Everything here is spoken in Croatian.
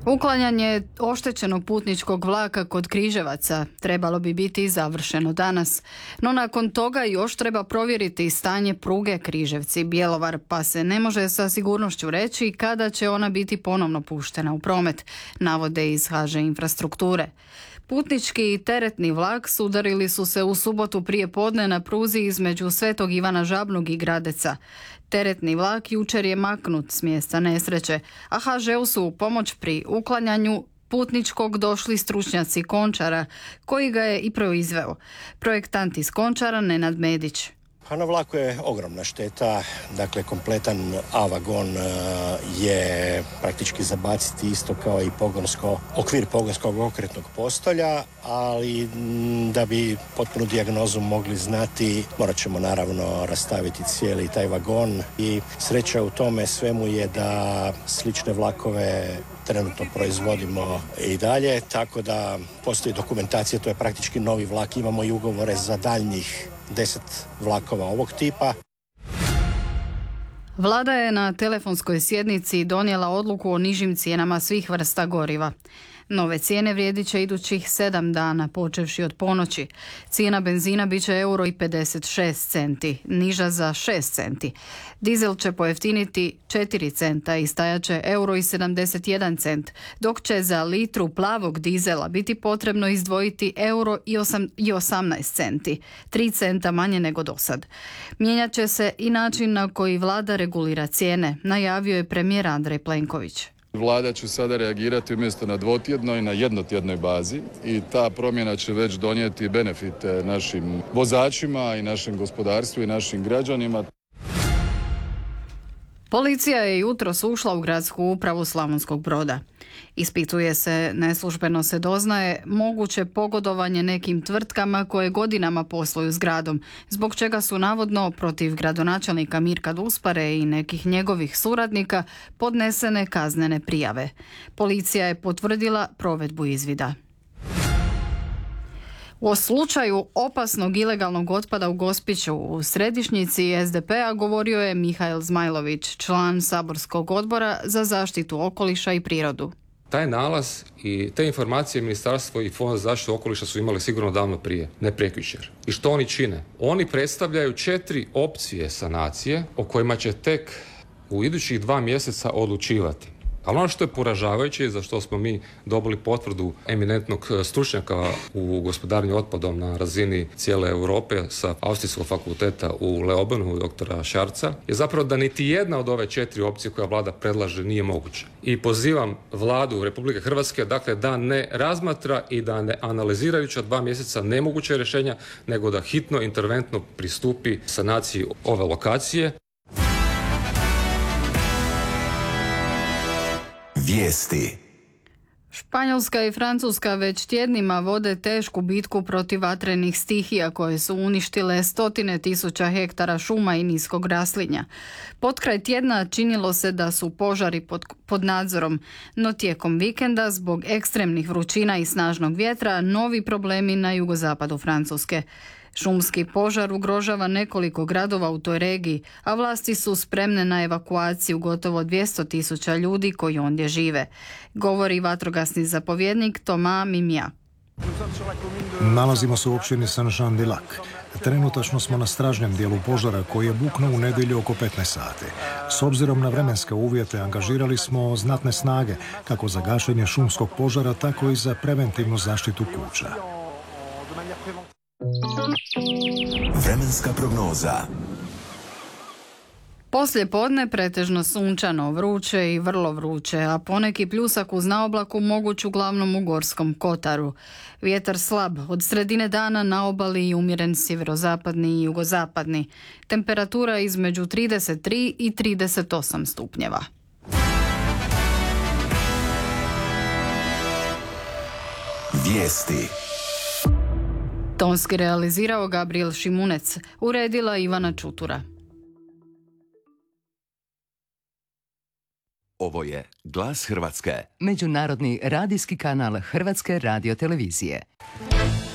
Uklanjanje oštećenog putničkog vlaka kod Križevaca trebalo bi biti završeno danas, no nakon toga još treba provjeriti stanje pruge Križevci-Bjelovar, pa se ne može sa sigurnošću reći kada će ona biti ponovno puštena u promet, navode iz HŽ Infrastrukture. Putnički i teretni vlak sudarili su se u subotu prije podne na pruzi između Svetog Ivana Žabnog i Gradeca. Teretni vlak jučer je maknut s mjesta nesreće, a HŽ-u su u pomoć pri uklanjanju putničkog došli stručnjaci Končara, koji ga je i proizveo. Projektant iz Končara Nenad Medić. Pa na vlaku je ogromna šteta, dakle kompletan A-vagon je praktički zabaciti isto kao i okvir pogonskog okretnog postolja, ali da bi potpunu dijagnozu mogli znati, morat ćemo naravno rastaviti cijeli taj vagon i sreća u tome svemu je da slične vlakove trenutno proizvodimo i dalje, tako da postoji dokumentacija, to je praktički novi vlak, imamo i ugovore za daljnjih 10 vlakova ovog tipa. Vlada je na telefonskoj sjednici donijela odluku o nižim cijenama svih vrsta goriva. Nove cijene vrijedit će idućih 7 dana, počevši od ponoći. Cijena benzina bit će €1,56, niža za 6 centi. Dizel će pojeftiniti 4 centa i stajat će €1,71, dok će za litru plavog dizela biti potrebno izdvojiti €1,18, 3 centa manje nego dosad. Mijenjat će se i način na koji vlada regulira cijene, najavio je premijer Andrej Plenković. Vlada će sada reagirati umjesto na dvotjednoj, na jednotjednoj bazi i ta promjena će već donijeti benefite našim vozačima i našem gospodarstvu i našim građanima. Policija je jutros ušla u gradsku upravu Slavonskog Broda. Ispituje se, neslužbeno se doznaje, moguće pogodovanje nekim tvrtkama koje godinama posluju s gradom, zbog čega su navodno protiv gradonačelnika Mirka Duspare i nekih njegovih suradnika podnesene kaznene prijave. Policija je potvrdila provedbu izvida. O slučaju opasnog ilegalnog otpada u Gospiću u središnjici SDP-a govorio je Mihael Zmajlović, član saborskog odbora za zaštitu okoliša i prirodu. Taj nalaz i te informacije Ministarstvo i Fond za zaštitu okoliša su imali sigurno davno prije, ne prekjučer. I što oni čine? Oni predstavljaju 4 opcije sanacije o kojima će tek u idućih 2 mjeseca odlučivati. Ali ono što je poražavajuće i za što smo mi dobili potvrdu eminentnog stručnjaka u gospodarenju otpadom na razini cijele Europe sa Austrijskog fakulteta u Leobanu, doktora Šarca, je zapravo da niti jedna od ove 4 opcije koja vlada predlaže nije moguća. I pozivam vladu Republike Hrvatske dakle, da ne razmatra i da ne analizirajuća 2 mjeseca nemoguće rješenja, nego da hitno interventno pristupi sanaciji ove lokacije. Vijesti. Španjolska i Francuska već tjednima vode tešku bitku protiv vatrenih stihija koje su uništile 100.000 hektara šuma i niskog raslinja. Potkraj tjedna činilo se da su požari pod nadzorom, no tijekom vikenda zbog ekstremnih vrućina i snažnog vjetra novi problemi na jugozapadu Francuske. Šumski požar ugrožava nekoliko gradova u toj regiji, a vlasti su spremne na evakuaciju gotovo 200.000 ljudi koji ondje žive, govori vatrogasni zapovjednik Thomas Mimia. Nalazimo se u općini Saint-Jean-de-Lac. Trenutačno smo na stražnjem dijelu požara koji je buknuo u nedjelju oko 15 sati. S obzirom na vremenske uvjete angažirali smo znatne snage kako za gašenje šumskog požara, tako i za preventivnu zaštitu kuća. Vremenska prognoza. Poslije podne pretežno sunčano, vruće i vrlo vruće, a poneki pljusak uz naoblaku moguć uglavnom u Gorskom kotaru. Vjetar slab, od sredine dana na obali i umjeren sjeverozapadni i jugozapadni. Temperatura između 33 i 38 stupnjeva. Vijesti. Tonski realizirao Gabriel Šimunec, uredila Ivana Čutura. Ovo je Glas Hrvatske. Međunarodni radijski kanal Hrvatske radiotelevizije.